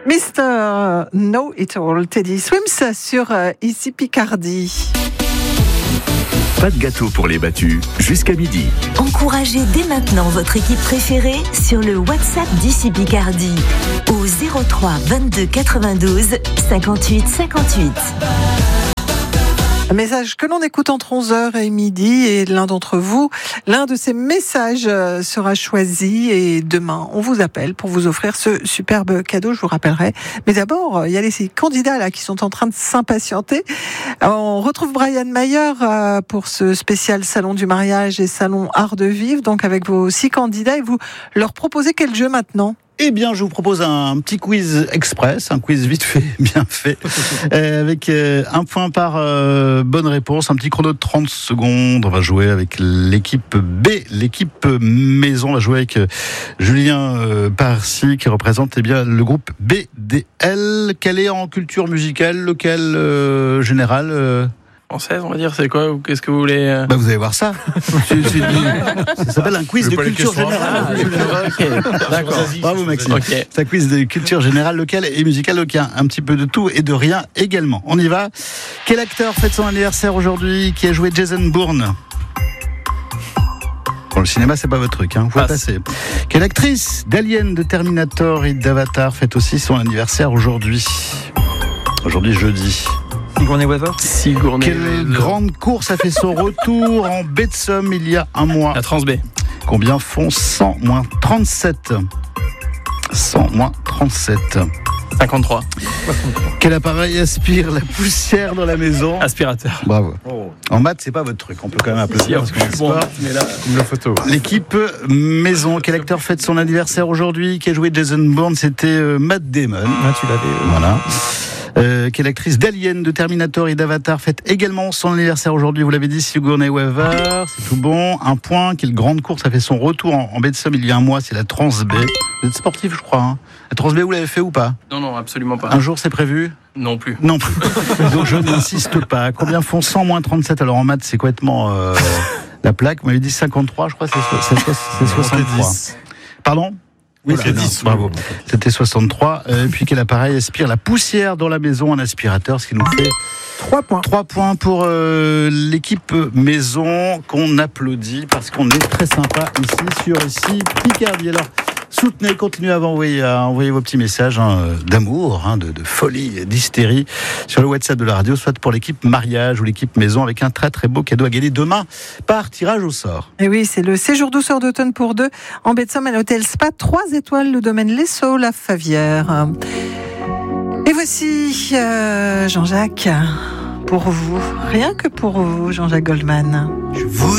Mr. Know It All, Teddy Swims sur Ici Picardie. Pas de gâteau pour les battus, jusqu'à midi. Encouragez dès maintenant votre équipe préférée sur le WhatsApp d'Ici Picardie au 03 22 92 58 58. Un message que l'on écoute entre 11h et midi et l'un de ces messages sera choisi et demain on vous appelle pour vous offrir ce superbe cadeau, je vous rappellerai. Mais d'abord, il y a ces candidats là qui sont en train de s'impatienter. On retrouve Brian Mayer pour ce spécial salon du mariage et salon art de vivre, donc avec vos 6 candidats, et vous leur proposez quel jeu maintenant ? Eh bien, je vous propose un petit quiz express, un quiz vite fait, bien fait, avec un point par bonne réponse, un petit chrono de 30 secondes. On va jouer avec l'équipe B, l'équipe maison. On va jouer avec Julien Parcy, qui représente le groupe BDL. Quel est en culture musicale, locale, générale Française, on va dire, c'est quoi? Qu'est-ce que vous voulez Vous allez voir ça. Ça s'appelle un quiz de culture générale. Okay. D'accord. Bravo Maxime. Okay. C'est un quiz de culture générale, locale et musicale, donc il y a un petit peu de tout et de rien également. On y va. Quel acteur fête son anniversaire aujourd'hui, qui a joué Jason Bourne? Bon, le cinéma, c'est pas votre truc, hein. Faut passer. Quelle actrice d'Alien, de Terminator et d'Avatar fête aussi son anniversaire aujourd'hui? Aujourd'hui, jeudi. Sigourney Weaver. Quelle grande course a fait son retour en baie de Somme il y a un mois? La Transb. Combien font 100 moins 37? 100 moins 37. 53. Quel appareil aspire la poussière dans la maison? Aspirateur. Bravo. En maths, c'est pas votre truc. On peut quand même applaudir parce que c'est sport. Mais là, comme la photo. L'équipe maison. Quel acteur fête son anniversaire aujourd'hui, qui a joué Jason Bourne? C'était Matt Damon. Ah, tu l'avais. Voilà. Quelle actrice d'Alien, de Terminator et d'Avatar fête également son anniversaire aujourd'hui? Vous l'avez dit, Sigourney Weaver, c'est tout bon. Un point. Quelle grande course a fait son retour en baie de Somme il y a un mois? C'est la Transb. Vous êtes sportif, je crois. Hein. La Transb, vous l'avez fait ou pas? Non, absolument pas. Un jour, c'est prévu? Non plus. Non plus. Donc je n'insiste pas. Combien font 100 moins 37? Alors en maths, c'est complètement la plaque. Vous m'avez dit 53, je crois, c'est 63. Pardon? Oui, c'est 10. Bravo. C'était 63. Et puis quel appareil aspire la poussière dans la maison? Un aspirateur, ce qui nous fait 3 points. 3 points pour l'équipe maison, qu'on applaudit parce qu'on est très sympa ici sur Picardie. Alors, soutenez, continuez à envoyer vos petits messages d'amour, de folie, d'hystérie sur le WhatsApp de la radio, soit pour l'équipe mariage ou l'équipe maison, avec un très très beau cadeau à gagner demain par tirage au sort. Et oui, c'est le séjour douceur d'automne pour 2 en baie de Somme à l'hôtel Spa 3 étoiles, le domaine Les Sauts, la Favière. Et voici Jean-Jacques, pour vous, rien que pour vous, Jean-Jacques Goldman. Je vous